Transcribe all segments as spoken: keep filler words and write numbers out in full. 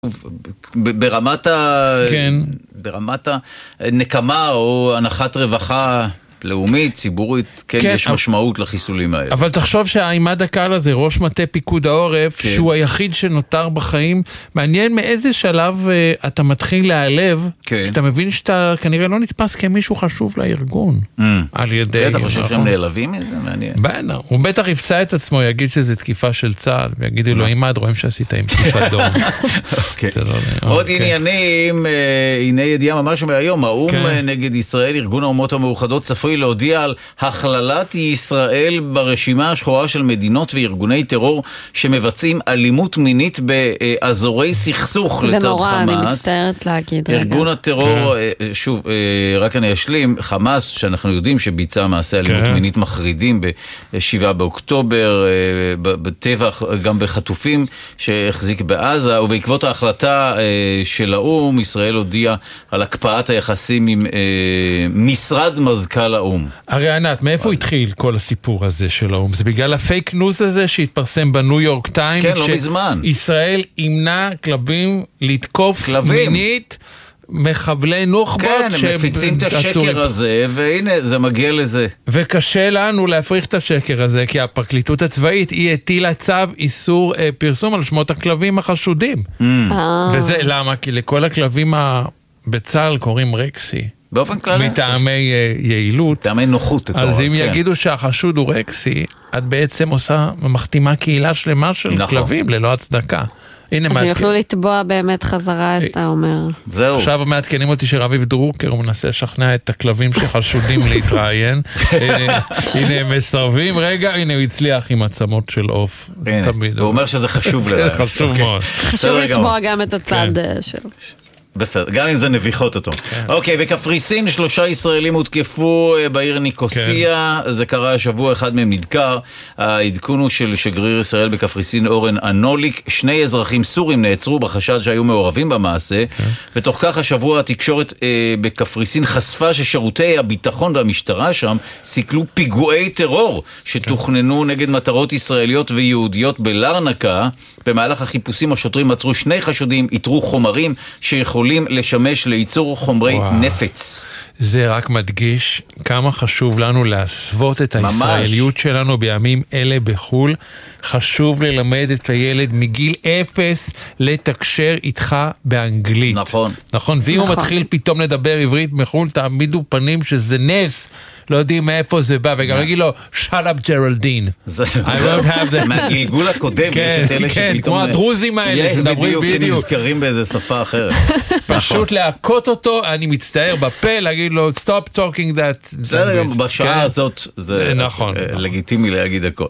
ברמת ה... כן. ברמת הנקמה או הנחת רווחה לאומית, ציבורית, כן, כן יש אבל... משמעות לחיסולים האלה. אבל תחשוב שהעימד הקהל הזה, ראש מטה פיקוד העורף, כן. שהוא היחיד שנותר בחיים, מעניין מאיזה שלב uh, אתה מתחיל להיעלב, כן. שאתה מבין שאתה כנראה לא נתפס כמישהו חשוב לארגון. Mm. על ידי... אתה חושב שהם נעלבים מזה? מעניין. בטח, הוא בטח יפצע את עצמו, יגיד שזה תקיפה של צה"ל, ויגיד לו, עימד, רואים שעשית עם תחושת דום. עוד עניינים, הנה ידיעה ממש מהיום, האום נגד ישראל, ארגון האומות המאוחדות, צפוי להודיע על הכללת ישראל ברשימה השחורה של מדינות וארגוני טרור שמבצעים אלימות מינית באזורי סכסוך לצד חמאס. זה נורא, אני מצטערת להגיד. ארגון הטרור, שוב, רק אני אשלים, חמאס, שאנחנו יודעים שביצע מעשה אלימות מינית מחרידים ב-שבעה באוקטובר, בטבח, גם בחטופים שהחזיק בעזה, ובעקבות ההחלטה של האום, ישראל הודיעה על הקפאת היחסים עם משרד מזכ"ל האום. הרי ענת, מאיפה התחיל כל הסיפור הזה של האום? זה בגלל הפייק ניוז הזה שהתפרסם בניו יורק טיימס? כן, לא מזמן. ישראל ימנע כלבים לתקוף מינית מחבלי נוח'בות. כן, הם מפיצים את השקר הזה, והנה, זה מגיע לזה. וקשה לנו להפריך את השקר הזה, כי הפרקליטות הצבאית היא הטילה צו איסור אה, פרסום על שמות הכלבים החשודים. Mm. וזה למה? כי לכל הכלבים בצה"ל קוראים רקסי. באופן כללי. מטעמי יעילות. מטעמי נוחות. אז אם יגידו שהחשוד הוא רקסי, את בעצם עושה, מחתימה קהילה שלמה של כלבים, ללא הצדקה. אז הם יוכלו לתבוע באמת חזרה את האומר. זהו. עכשיו מעדכנים אותי שרביב דרוקר, הוא מנסה לשכנע את הכלבים שחשודים להתראיין. הנה הם מסרבים, רגע, הנה הוא הצליח עם עצמות של עוף. הוא אומר שזה חשוב להם. חשוב מאוד. חשוב לשמוע גם את הצד שלו. בסדר, גם אם זה נביחות אותו. אוקיי, בקפריסין שלושה ישראלים הותקפו בעיר ניקוסיה, זה קרה השבוע, אחד מהם נדקר, העדכון הוא של שגריר ישראל בקפריסין אורן אנוליק, שני אזרחים סורים נעצרו בחשד שהיו מעורבים במעשה, ותוך כך השבוע התקשורת בקפריסין חשפה ששירותי הביטחון והמשטרה שם סיכלו פיגועי טרור שתוכננו נגד מטרות ישראליות ויהודיות בלרנקה. במהלך החיפושים השוטרים מצאו שני חשודים, איתרו חומרים שיכולים לשמש לייצור חומרי וואו. נפץ. זה רק מדגיש כמה חשוב לנו להסוות את ממש. הישראליות שלנו בימים אלה בחול. חשוב ללמד את הילד מגיל אפס לתקשר איתך באנגלית. נכון. נכון, ואם נכון. הוא מתחיל פתאום לדבר עברית מחול, תעמידו פנים שזה נס. לא יודעים מאיפה זה בא, וגם נגיד לו, shut up ג'רלדין. I don't have that. מהגלגול הקודם, יש את אלה שפתאום... כן, כמו הדרוזים האלה, בדיוק, שנזכרים באיזה שפה אחרת. פשוט להכות אותו, אני מצטער בפה, להגיד לו, stop talking that. בסדר, גם בשעה הזאת, זה לגיטימי להגיד הכל.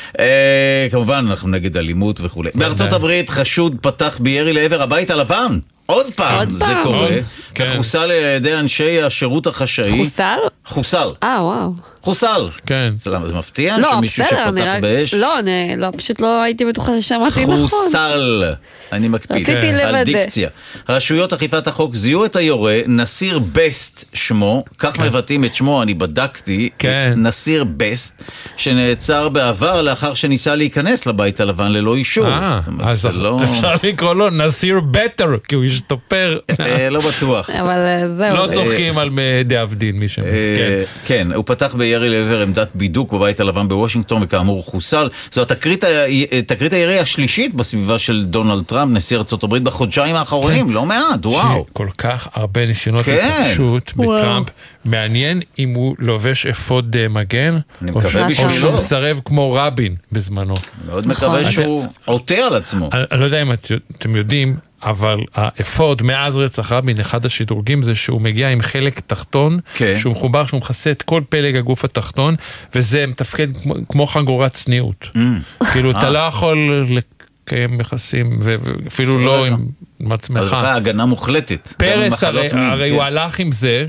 כמובן, אנחנו נגד אלימות וכו'. בארצות הברית חשוד פתח בירי לעבר הבית הלבן. עוד פעם זה קורה, חוסל על ידי אנשי השירות החשאי. חוסל? חוסל. אה, וואו. חוסל. כן. זה מפתיע שמישהו שפתח באש? לא, לא, פשוט לא הייתי בטוחה ששמעתי נכון. חוסל. אני מקפיד. רציתי לוודא. על דיקציה. רשויות אכיפת החוק זיהו את היורה, נסיר בסט שמו, כך מבטאים את שמו, אני בדקתי, נסיר בסט, שנעצר בעבר לאחר שניסה להיכנס לבית הלבן ללא אישור. אה, אז אפשר לקרוא לו נסיר בטר, כי הוא ישתפר. לא בטוח. אבל זהו. לא צוחקים על דאבדין מי שם. כן, הוא פתח בירי לעבר עמדת בידוק בבית הלבן בוושינגטון, וכאמור חוסל. זו תקרית הירי השלישית בסביבה של דונלד טראמפ, נשיא ארצות הברית, בחודשיים האחרונים, לא מעט, וואו. כל כך הרבה ניסיונות התנגשות בטראמפ, מעניין אם הוא לובש אפוד מגן, או שהוא מסרב כמו רבין בזמנו. מאוד מקווה שהוא עוטה על עצמו. אני לא יודע אם אתם יודעים, אבל האפוד מאז רצח רבין, אחד השדרוגים זה שהוא מגיע עם חלק תחתון, שהוא מחובר, שהוא מכסה את כל פלג הגוף התחתון, וזה מתפקד כמו חגורת צניעות. כאילו, אתה לא יכול לקיים מכסים, ואפילו לא עם עצמך. אז לך הגנה מוחלטת. פרס, הרי הוא הלך עם זה,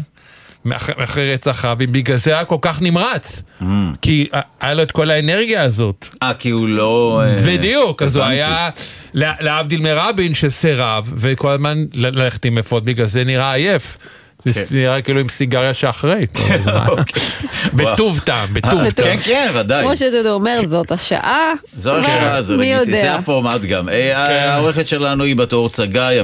אחרי רצח רבין, בגלל זה היה כל כך נמרץ, כי היה לו את כל האנרגיה הזאת. אה, כי הוא לא... בדיוק, אז הוא היה להבדיל מרבין שסירב, וכל הזמן ללכת עם אפוד, בגלל זה נראה עייף. זה נראה כאילו עם סיגריה שאחראית. בטוב טעם, בטוב טעם. כן, כן, ודאי. כמו שדודו אומר, זאת השעה. זו השעה, זה הפורמט גם. העורכת שלנו היא בת אור צגאי,